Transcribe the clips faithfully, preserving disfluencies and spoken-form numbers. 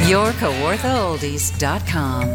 your kawartha oldies dot com.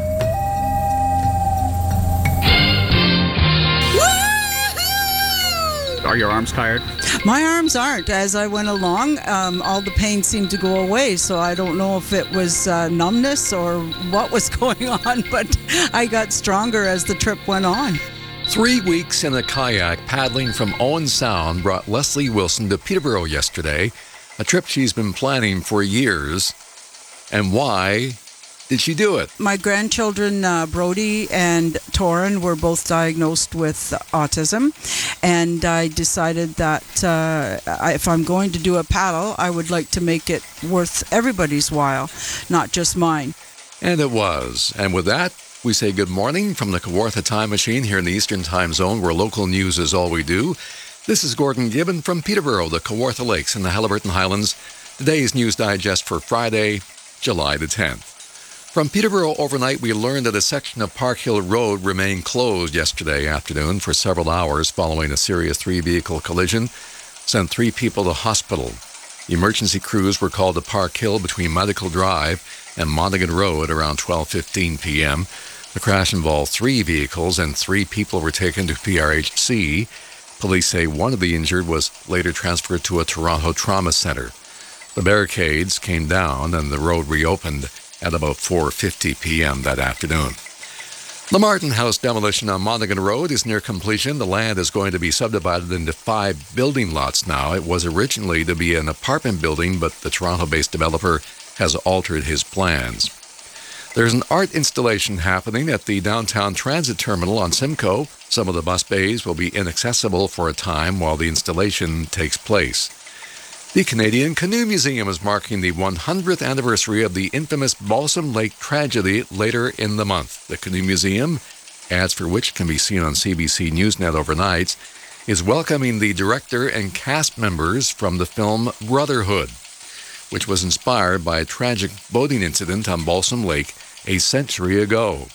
Are your arms tired? My arms aren't. As I went along, um, all the pain seemed to go away, so I don't know if it was uh, numbness or what was going on, but I got stronger as the trip went on. Three weeks in a kayak paddling from Owen Sound brought Leslie Wilson to Peterborough yesterday, a trip she's been planning for years. And why did she do it? My grandchildren, uh, Brody and Torin, were both diagnosed with autism, and I decided that uh, I, if I'm going to do a paddle, I would like to make it worth everybody's while, not just mine. And it was. And with that, we say good morning from the Kawartha Time Machine here in the Eastern Time Zone, where local news is all we do. This is Gordon Gibbon from Peterborough, the Kawartha Lakes and the Haliburton Highlands. Today's News Digest for Friday, July the tenth. From Peterborough overnight, we learned that a section of Park Hill Road remained closed yesterday afternoon for several hours following a serious three-vehicle collision, sent three people to hospital. Emergency crews were called to Park Hill between Medical Drive and Monaghan Road around twelve fifteen p.m. The crash involved three vehicles and three people were taken to P R H C. Police say one of the injured was later transferred to a Toronto trauma center. The barricades came down and the road reopened at about four fifty p.m. that afternoon. The Martin House demolition on Monaghan Road is near completion. The land is going to be subdivided into five building lots now. It was originally to be an apartment building, but the Toronto-based developer has altered his plans. There's an art installation happening at the downtown transit terminal on Simcoe. Some of the bus bays will be inaccessible for a time while the installation takes place. The Canadian Canoe Museum is marking the one hundredth anniversary of the infamous Balsam Lake tragedy later in the month. The Canoe Museum, ads for which can be seen on C B C Newsnet overnights, is welcoming the director and cast members from the film Brotherhood, which was inspired by a tragic boating incident on Balsam Lake a century ago.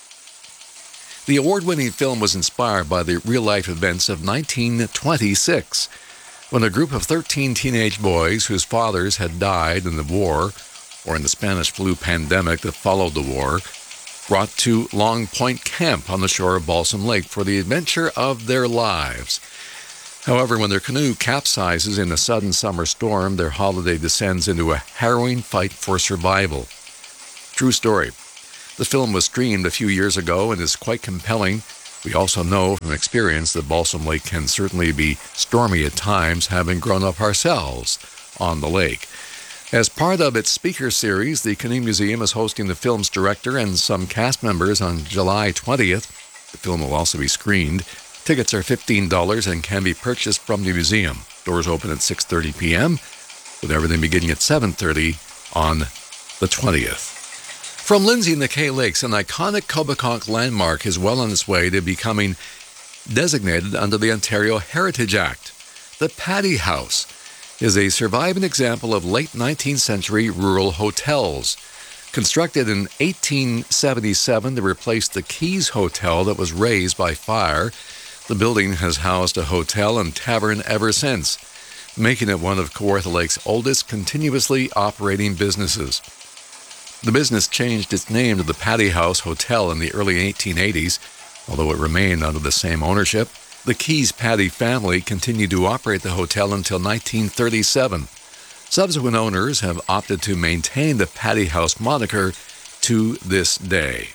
The award-winning film was inspired by the real-life events of nineteen twenty-six, when a group of thirteen teenage boys whose fathers had died in the war or in the Spanish flu pandemic that followed the war brought to Long Point Camp on the shore of Balsam Lake for the adventure of their lives. However, when their canoe capsizes in a sudden summer storm, their holiday descends into a harrowing fight for survival. True story. The film was streamed a few years ago and is quite compelling. We also know from experience that Balsam Lake can certainly be stormy at times, having grown up ourselves on the lake. As part of its speaker series, the Canoe Museum is hosting the film's director and some cast members on July twentieth. The film will also be screened. Tickets are fifteen dollars and can be purchased from the museum. Doors open at six thirty p.m., with everything beginning at seven thirty on the twentieth. From Lindsay in the Kay Lakes, an iconic Cobeconk landmark is well on its way to becoming designated under the Ontario Heritage Act. The Paddy House is a surviving example of late nineteenth century rural hotels. Constructed in eighteen seventy-seven to replace the Keys Hotel that was razed by fire, the building has housed a hotel and tavern ever since, making it one of Kawartha Lake's oldest continuously operating businesses. The business changed its name to the Paddy House Hotel in the early eighteen eighties, although it remained under the same ownership. The Keys Paddy family continued to operate the hotel until nineteen thirty-seven. Subsequent owners have opted to maintain the Paddy House moniker to this day.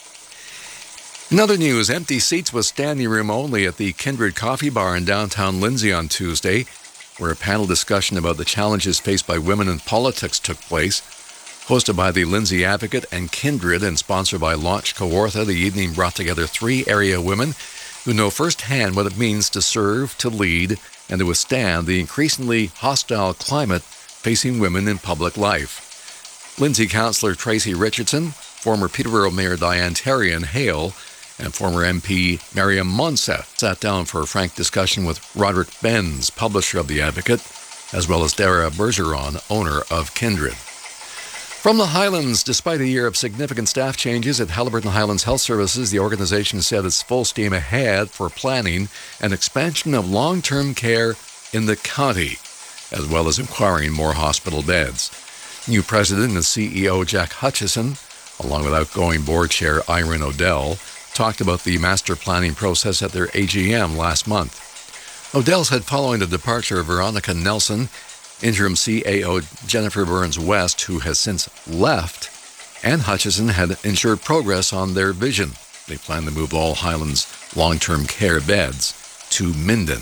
In other news, empty seats with standing room only at the Kindred Coffee Bar in downtown Lindsay on Tuesday, where a panel discussion about the challenges faced by women in politics took place. Hosted by the Lindsay Advocate and Kindred and sponsored by Launch Kawartha, the evening brought together three area women who know firsthand what it means to serve, to lead, and to withstand the increasingly hostile climate facing women in public life. Lindsay Councillor Tracy Richardson, former Peterborough Mayor Diane Terry and Hale, and former M P Miriam Monseth sat down for a frank discussion with Roderick Benz, publisher of The Advocate, as well as Dara Bergeron, owner of Kindred. From the Highlands, despite a year of significant staff changes at Haliburton Highlands Health Services, the organization said it's full steam ahead for planning an expansion of long-term care in the county, as well as acquiring more hospital beds. New president and C E O Jack Hutchison, along with outgoing board chair Irene O'Dell, talked about the master planning process at their A G M last month. O'Dell said following the departure of Veronica Nelson, interim C A O Jennifer Burns-West, who has since left, and Hutchison had ensured progress on their vision. They plan to move all Highlands long-term care beds to Minden.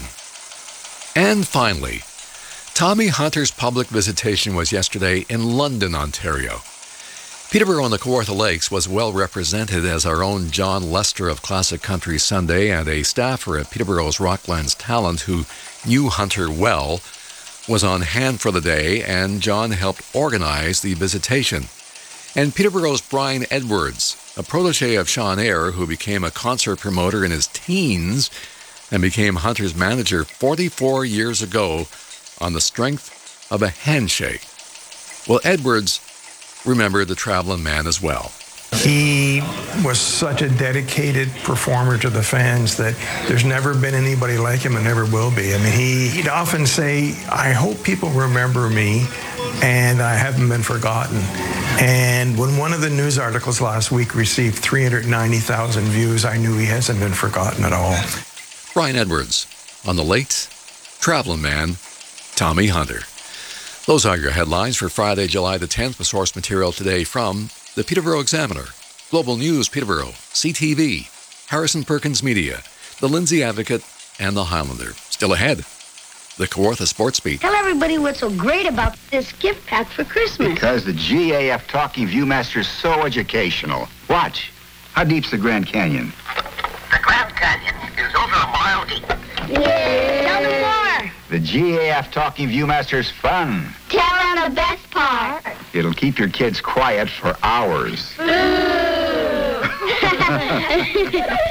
And finally, Tommy Hunter's public visitation was yesterday in London, Ontario. Peterborough and the Kawartha Lakes was well represented as our own John Lester of Classic Country Sunday and a staffer at Peterborough's Rocklands Talent who knew Hunter well was on hand for the day, and John helped organize the visitation. And Peterborough's Brian Edwards, a protege of Sean Eyre who became a concert promoter in his teens and became Hunter's manager forty-four years ago on the strength of a handshake. Well, Edwards remembered the traveling man as well. He was such a dedicated performer to the fans that there's never been anybody like him and never will be. I mean, he, he'd often say, I hope people remember me and I haven't been forgotten. And when one of the news articles last week received three hundred ninety thousand views, I knew he hasn't been forgotten at all. Brian Edwards on the late traveling man, Tommy Hunter. Those are your headlines for Friday, July the tenth, with source material today from the Peterborough Examiner, Global News Peterborough, C T V, Harrison Perkins Media, the Lindsay Advocate, and the Highlander. Still ahead, the Kawartha Sports Beat. Tell everybody what's so great about this gift pack for Christmas. Because the G A F Talking Viewmaster is so educational. Watch. How deep's the Grand Canyon? The Grand Canyon is over a mile deep. Yeah. Tell them more. The G A F Talking Viewmaster's fun. Tell them the best part. It'll keep your kids quiet for hours. Ooh.